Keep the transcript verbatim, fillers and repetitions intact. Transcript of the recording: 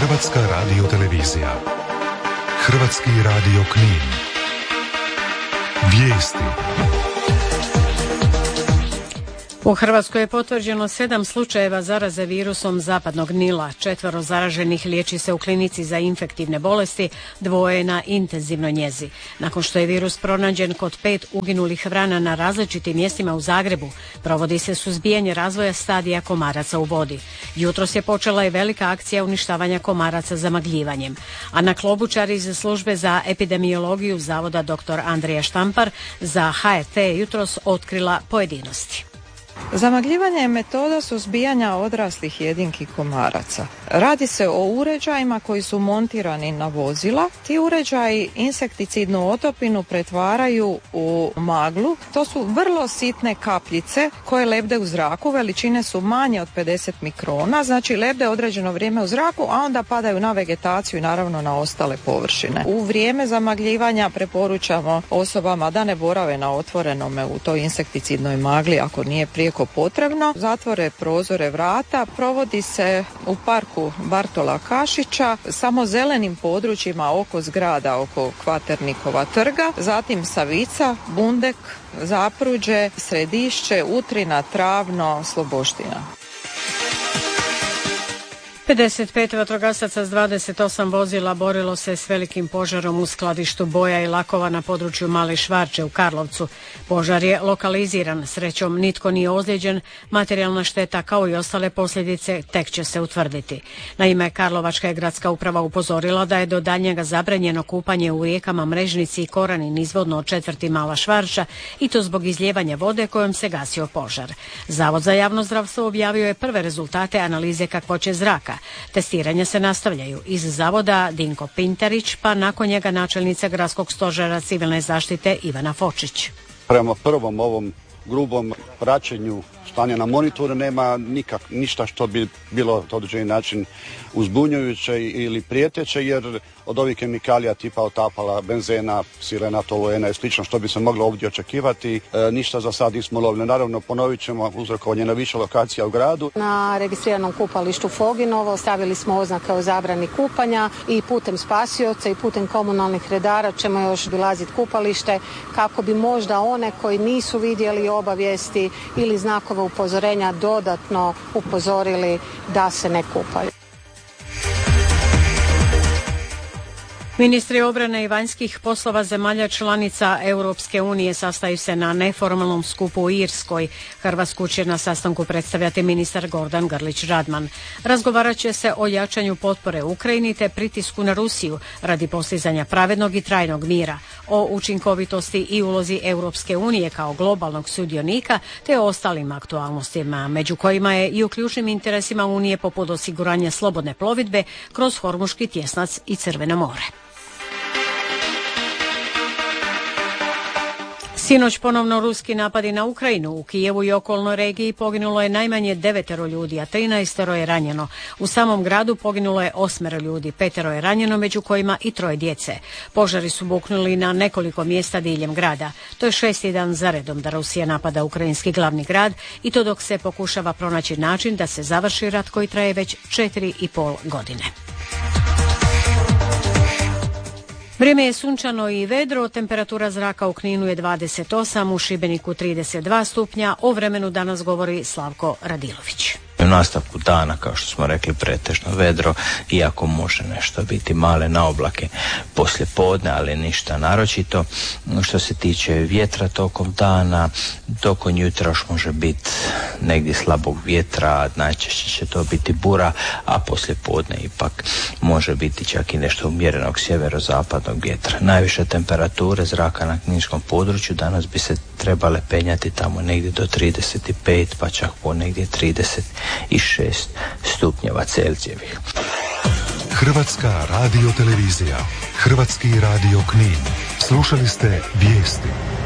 Hrvatska radiotelevizija. Hrvatski radio Knin. Vijesti. U Hrvatskoj je potvrđeno sedam slučajeva zaraze virusom zapadnog Nila. Četvero zaraženih liječi se u klinici za infektivne bolesti, dvoje na intenzivnoj njezi. Nakon što je virus pronađen kod pet uginulih vrana na različitim mjestima u Zagrebu, provodi se suzbijanje razvoja stadija komaraca u vodi. Jutros je počela i velika akcija uništavanja komaraca zamagljivanjem. Ana Klobučar iz službe za epidemiologiju Zavoda doktor Andrija Štampar za H R T jutros otkrila pojedinosti. Zamagljivanje je metoda suzbijanja odraslih jedinki komaraca. Radi se o uređajima koji su montirani na vozila. Ti uređaji insekticidnu otopinu pretvaraju u maglu. To su vrlo sitne kapljice koje lebde u zraku, veličine su manje od pedeset mikrona, znači lebde određeno vrijeme u zraku, a onda padaju na vegetaciju i naravno na ostale površine. U vrijeme zamagljivanja preporučamo osobama da ne borave na otvorenome u toj insekticidnoj magli ako nije prijeko potrebno. Zatvore prozore vrata, provodi se u parku Bartola Kašića, samo zelenim područjima oko zgrada, oko Kvaternikova trga, zatim Savica, Bundek, Zapruđe, Središće, Utrina, Travno, Sloboština. pedeset pet vatrogasaca s dvadeset osam vozila borilo se s velikim požarom u skladištu boja i lakova na području Male Švarče u Karlovcu. Požar je lokaliziran, srećom nitko nije ozlijeđen, materijalna šteta kao i ostale posljedice tek će se utvrditi. Naime, Karlovačka je gradska uprava upozorila da je do daljnjega zabranjeno kupanje u rijekama Mrežnici i Korani nizvodno od četvrti Mala Švarča i to zbog izlijevanja vode kojom se gasio požar. Zavod za javno zdravstvo objavio je prve rezultate analize kakvoće zraka. Testiranja se nastavljaju. Iz zavoda Dinko Pintarić, pa nakon njega načelnica Gradskog stožera civilne zaštite Ivana Fočić. Prema prvom ovom grubom praćenju stanja na monitoru nema nikak, ništa što bi bilo na određeni način uzbunjujuće ili prijeteće, jer od ovih kemikalija tipa otapala, benzena, sirena, toluena i slično što bi se moglo ovdje očekivati, e, ništa za sad nismo lovili. Naravno, ponovit ćemo uzrokovanje na više lokacija u gradu. Na registriranom kupalištu Foginovo stavili smo oznake o zabrani kupanja i putem spasioca i putem komunalnih redara ćemo još obilaziti kupalište kako bi možda one koji nisu vidjeli obavijesti ili znakove upozorenja dodatno upozorili da se ne kupaju. Ministri obrane i vanjskih poslova zemalja članica Europske unije sastaju se na neformalnom skupu u Irskoj. Hrvatsku će na sastanku predstavljati ministar Gordan Grlić Radman. Razgovarat će se o jačanju potpore Ukrajini te pritisku na Rusiju radi postizanja pravednog i trajnog mira, o učinkovitosti i ulozi Europske unije kao globalnog sudionika te o ostalim aktualnostima, među kojima je i u ključnim interesima Unije poput osiguranja slobodne plovidbe kroz Hormuški tjesnac i Crveno more. Sinoć ponovno ruski napadi na Ukrajinu. U Kijevu i okolnoj regiji poginulo je najmanje devetero ljudi, a trinaestero je ranjeno. U samom gradu poginulo je osmero ljudi, petero je ranjeno, među kojima i troje djece. Požari su buknuli na nekoliko mjesta diljem grada. To je šesti dan zaredom da Rusija napada ukrajinski glavni grad i to dok se pokušava pronaći način da se završi rat koji traje već četiri i pol godine. Vrijeme je sunčano i vedro, temperatura zraka u Kninu je dvadeset osam, u Šibeniku trideset dva stupnja, o vremenu danas govori Slavko Radilović. U nastavku dana, kao što smo rekli, pretežno vedro, iako može nešto biti male naoblake poslije podne, ali ništa naročito. Što se tiče vjetra tokom dana, tokom jutra još može biti negdje slabog vjetra, najčešće će to biti bura, a poslije podne ipak može biti čak i nešto umjerenog sjeverozapadnog vjetra. Najviše temperature zraka na kninskom području danas bi se trebale penjati tamo negdje do trideset pet, pa čak po negdje trideset šest stupnjeva Celzijevih. Hrvatska radiotelevizija, Hrvatski radio Knin. Slušali ste vijesti.